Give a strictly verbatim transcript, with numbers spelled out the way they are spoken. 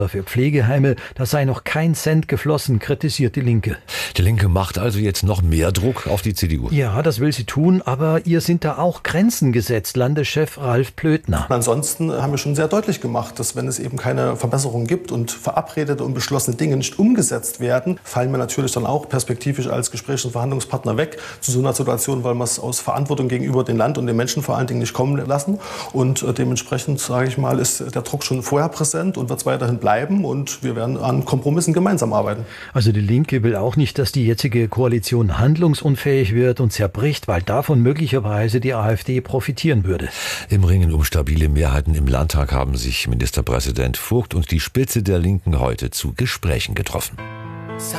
Für Pflegeheime, da sei noch kein Cent geflossen, kritisiert die Linke. Die Linke macht also jetzt noch mehr Druck auf die C D U. Ja, das will sie tun, aber ihr sind da auch Grenzen gesetzt, Landeschef Ralf Plötner. Ansonsten haben wir schon sehr deutlich gemacht, dass wenn es eben keine Verbesserungen gibt und verabredete und beschlossene Dinge nicht umgesetzt werden, fallen wir natürlich dann auch perspektivisch als Gesprächs- und Verhandlungspartner weg zu so einer Situation, weil wir es aus Verantwortung gegenüber dem Land und den Menschen vor allen Dingen nicht kommen lassen. Und äh, dementsprechend, sage ich mal, ist der Druck schon vorher präsent und wird es weiterhin bleiben. Und wir werden an Kompromissen gemeinsam arbeiten. Also die Linke will auch nicht, dass die jetzige Koalition handlungsunfähig wird und zerbricht, weil davon möglicherweise die AfD profitieren würde. Im Ringen um stabile Mehrheiten im Landtag haben sich Ministerpräsident Vogt und die Spitze der Linken heute zu Gesprächen getroffen.